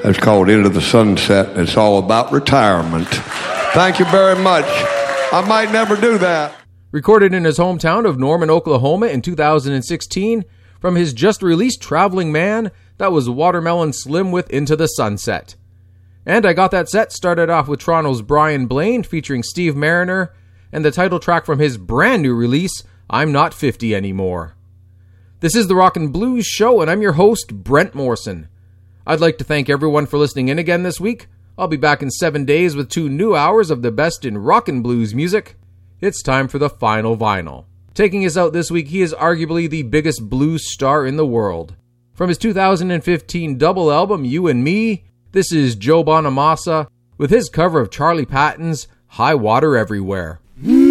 It's called Into the Sunset. It's all about retirement. Thank you very much. I might never do that. Recorded in his hometown of Norman, Oklahoma in 2016, from his just-released Traveling Man, that was Watermelon Slim with Into the Sunset. And I got that set started off with Toronto's Brian Blaine featuring Steve Mariner, and the title track from his brand new release, I'm Not 50 Anymore. This is the Rock and Blues Show, and I'm your host, Brent Morrison. I'd like to thank everyone for listening in again this week. I'll be back in 7 days with 2 new hours of the best in rock and blues music. It's time for the final vinyl. Taking us out this week, he is arguably the biggest blues star in the world. From his 2015 double album, You and Me, this is Joe Bonamassa with his cover of Charlie Patton's High Water Everywhere.